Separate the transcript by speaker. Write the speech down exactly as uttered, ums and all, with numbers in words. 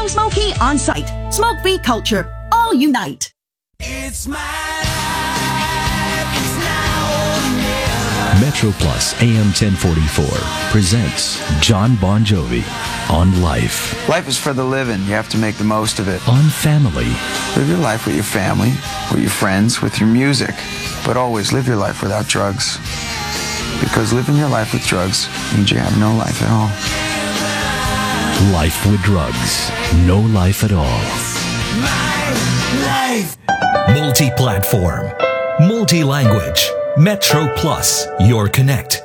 Speaker 1: No smoky on site. Smoke-free culture. All unite.
Speaker 2: It's my life. It's now or never.
Speaker 3: Metro Plus A M ten forty-four presents John Bon Jovi on Life.
Speaker 4: Life is for the living. You have to make the most of it.
Speaker 3: On Family.
Speaker 4: Live your life with your family, with your friends, with your music. But always live your life without drugs. Because living your life with drugs means you have no life at all.
Speaker 3: Life with drugs. No life at all.
Speaker 2: My life.
Speaker 5: Multi-platform. Multi-language. Metro Plus. Your Connect.